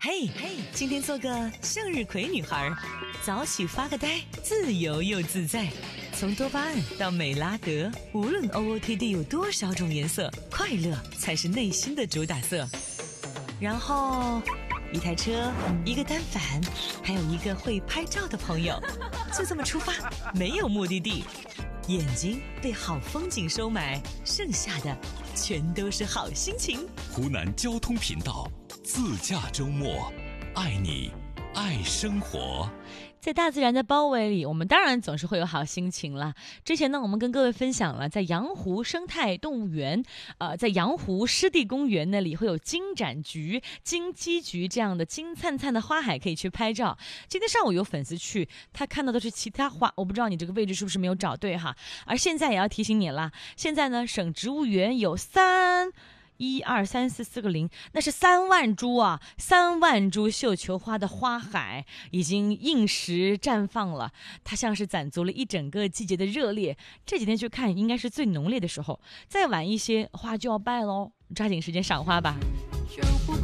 嘿，今天做个向日葵女孩，早起发个呆，自由又自在。从多巴胺到美拉德，无论 OOTD 有多少种颜色，快乐才是内心的主打色。然后，一台车，一个单反，还有一个会拍照的朋友，就这么出发，没有目的地。眼睛被好风景收买，剩下的全都是好心情。 湖南交通频道自驾周末，爱你爱生活。 在大自然的包围里，我们当然总是会有好心情了。之前呢，我们跟各位分享了在阳湖生态动物园，在阳湖湿地公园那里会有金盏菊、金鸡菊这样的金灿灿的花海可以去拍照。今天上午有粉丝去，他看到的是其他花，我不知道你这个位置是不是没有找对哈。而现在也要提醒你了，现在呢，省植物园有1、2、3、4、4个0，那是3万株啊！3万株绣球花的花海已经应时绽放了，它像是攒足了一整个季节的热烈。这几天去看，应该是最浓烈的时候，再晚一些花就要败喽，抓紧时间赏花吧。